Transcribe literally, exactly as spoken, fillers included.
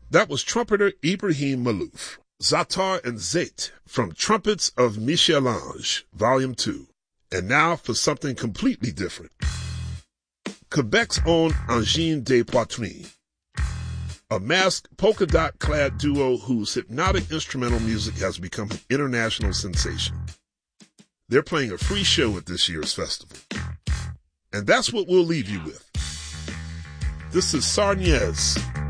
That was trumpeter Ibrahim Malouf, Zatar and Zait from Trumpets of Michel-Ange, Volume two. And now for something completely different. Quebec's own Angine des Poitrines, a masked polka-dot-clad duo whose hypnotic instrumental music has become an international sensation. They're playing a free show at this year's festival. And that's what we'll leave you with. This is Sarniez